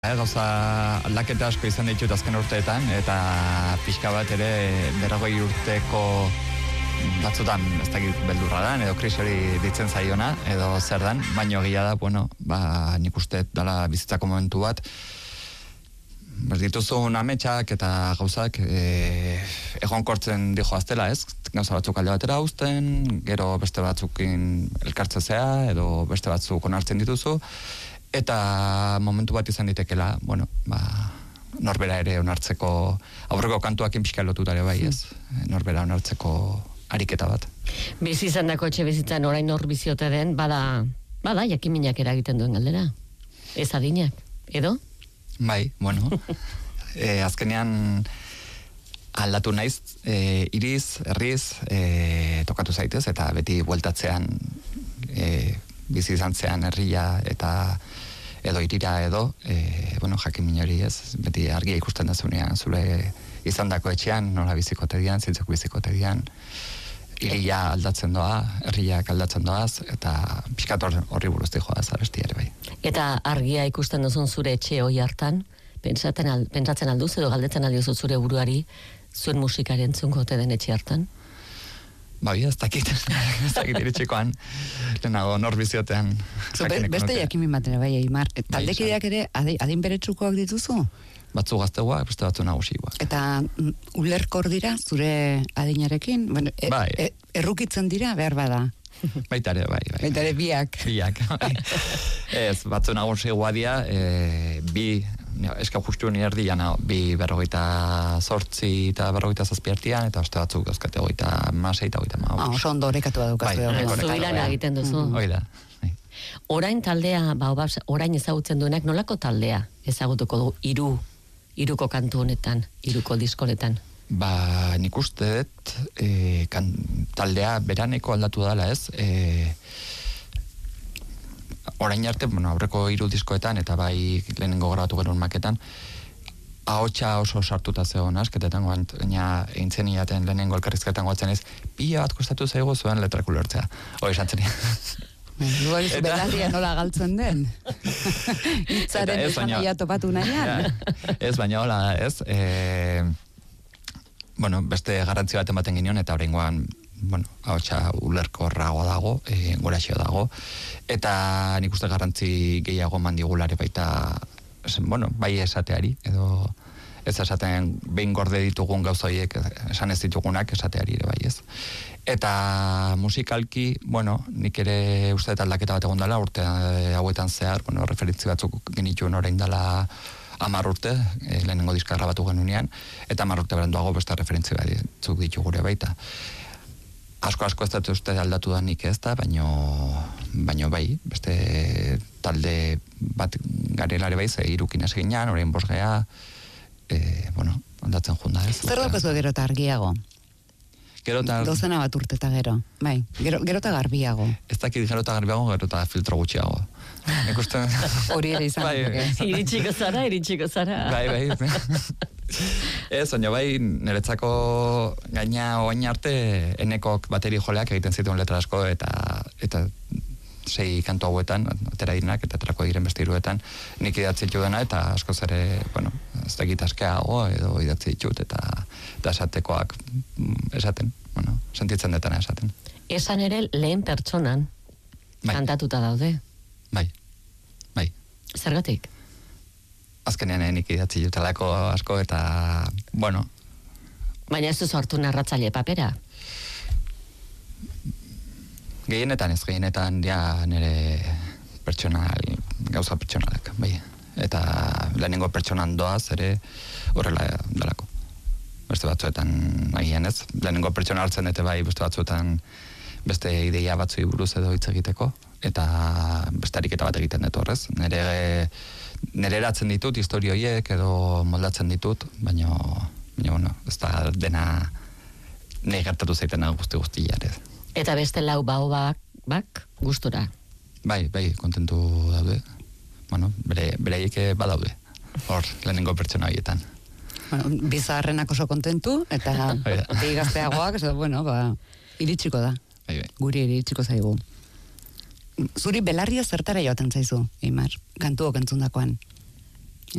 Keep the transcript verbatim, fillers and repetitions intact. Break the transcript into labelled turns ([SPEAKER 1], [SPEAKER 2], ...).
[SPEAKER 1] E, gauza aldaketa asko izan ditut azken urteetan, eta pixka bat ere berrogei urteko batzutan ez dakit beldurra dan, edo krisi hori ditzen zaiona, edo zer dan, baino egia da, bueno, ba, nik uste dala bizitzako momentu bat, dituzun ametsak eta gauzak e, egonkortzen dijo aztela, ez? Gauza batzuk alde batera uzten, gero beste batzukin elkartzezea, edo beste batzuk onartzen dituzu, eta momentu bat izan ditekela, bueno, ba, norbera ere onartzeko, aurreko kantuakin pixka lotutare bai, ez? Norbera onartzeko ariketa bat.
[SPEAKER 2] Bizi izan dako etxe bizitzan orain nor biziote den, bada, bada, jakiminak eragiten duen galdera. Ez adinak, edo?
[SPEAKER 1] Bai, bueno, e, azkenean aldatu naiz, e, iriz, herriz, e, tokatu zaitez, eta beti bueltatzean e, bizi izan zean herria eta edo irira edo, e, bueno, jakin hori ez, beti argia ikusten da zunean, zure izan dako etxean, nola bizikote dian, zintzuk bizikote dian, iria aldatzen doa, herriak aldatzen doaz, eta pixkat horri buruz dijoa ez abesti ere bai.
[SPEAKER 2] Eta argia ikusten duzun zure etxe hoi hartan, pentsatzen, al, pentsatzen alduz edo galdetzen aldiozu zure buruari, zuen musikari entzungo ote den etxe hartan?
[SPEAKER 1] Ba, ez dakit, ez dakit iritxikoan, lehenago norbiziotean.
[SPEAKER 3] So, be, beste jakimin batera, bai, Eimar, taldekideak ere adin beretsukoak dituzu?
[SPEAKER 1] Batzu gazteguak, beste batzu nagusikoak.
[SPEAKER 3] Eta mm, ulerkor dira, zure adinarekin? Bueno, e,
[SPEAKER 1] bai.
[SPEAKER 3] e, errukitzen dira, behar bada?
[SPEAKER 1] Baitare, bai, bai.
[SPEAKER 3] Baitare biak.
[SPEAKER 1] Biak, bai. Ez, batzu nagusikoa dia, e, bi, eska justu nire erdian, bi berrogeita zortzi eta berrogeita zazpiartian, eta oste batzuk dauzkate goita masei eta goita ma.
[SPEAKER 3] Ah, oso ondo horrekatu da dukaztu.
[SPEAKER 1] Bai,
[SPEAKER 2] Zuilan egiten duzu.
[SPEAKER 1] Hoi da.
[SPEAKER 2] Orain taldea, ba, orain ezagutzen duenak, nolako taldea ezagutuko du hiru hiruko kantu honetan, hiruko disko honetan?
[SPEAKER 1] Ba, nik uste dut, e, kan, taldea beraneko aldatu dala, ez? E, orain arte, bueno, aurreko hiru diskoetan, eta bai lehenengo grabatu genuen maketan, ahotsa oso sartuta zegoen asketetan, gaina eintzen iaten lehenengo elkarrizketan goatzen ez, pila bat kostatu zaigu zuen letrak ulertzea. Hoi esan zen.
[SPEAKER 3] Lugar ez belarria nola galtzen den. Itzaren esanaia topatu nahian.
[SPEAKER 1] Ja, ez, baina hola, ez. E, bueno, beste garrantzi baten baten ginion, eta horrengoan, bueno, ahotsa ulerko rago dago, e, goraxio dago, eta nik uste garrantzi gehiago mandigulare baita, bueno, bai esateari, edo ez esaten behin gorde ditugun gauzoiek esan ez ditugunak esateari ere bai ez. Eta musikalki, bueno, nik ere uste eta aldaketa bat egon dela, urte hauetan zehar, bueno, referentzi batzuk genituen orain dela hamar urte, e, lehenengo diska grabatu genunean, eta hamar urte beranduago beste referentzi batzuk ditu gure baita. Asko-asko ez dut uste aldatu da nik ez da, baino, baino bai, beste talde bat garelare bai, ze irukin ez ginean, orain bosgea, e, bueno, ondatzen junda ez.
[SPEAKER 3] Zer daukazu gero eta argiago?
[SPEAKER 1] Gero eta...
[SPEAKER 3] Dozena bat urte eta gero, bai, gero, gero eta garbiago.
[SPEAKER 1] Ez dakit gero eta garbiago, gero eta filtro gutxiago. Ikusten...
[SPEAKER 3] Hori ere izan.
[SPEAKER 1] Bai,
[SPEAKER 2] iritsiko zara, iritsiko zara.
[SPEAKER 1] Bai, bai. Ez, oino bai, niretzako gaina oain arte enekok bateri joleak egiten zituen letra asko, eta, eta sei kantu hauetan, atera direnak, eta aterako diren beste hiruetan, nik idatzi ditu dena, eta askoz ere, bueno, ez da gitaskeago, edo idatzi ditut, eta, eta esatekoak esaten, bueno, sentitzen detana esaten.
[SPEAKER 2] Esan ere lehen pertsonan
[SPEAKER 1] bai.
[SPEAKER 2] Kantatuta daude.
[SPEAKER 1] Bai, bai.
[SPEAKER 2] Zergatik?
[SPEAKER 1] Azkenean nik idatzi jutelako asko, eta, bueno.
[SPEAKER 2] Baina ez duzu hartu narratzaile papera?
[SPEAKER 1] Gehienetan ez, gehienetan ja nire pertsonal, gauza pertsonalak, bai. Eta lehenengo pertsonan doaz ere horrela dalako. Beste batzuetan agian ez. Lehenengo pertsona hartzen dute bai beste batzuetan beste ideia batzui buruz edo hitz egiteko, eta beste ariketa bat egiten dut horrez. Nire, nire eratzen ditut historioiek edo moldatzen ditut, baina, baina bueno, ez da dena nahi gertatu zaitena guzti guztiarez.
[SPEAKER 2] Eta beste lau baobak, bak, gustora?
[SPEAKER 1] Bai, bai, kontentu daude. Bueno, bere, bereiek badaude. Hor, lehenengo pertsona horietan.
[SPEAKER 3] Bueno, bizarrenak oso kontentu, eta bi gazteagoak, eso, bueno, ba, iritsiko da.
[SPEAKER 1] Bai, bai.
[SPEAKER 3] Guri iritsiko zaigu. Zuri belarria zertara joaten zaizu, Eimar, kantuok entzundakoan?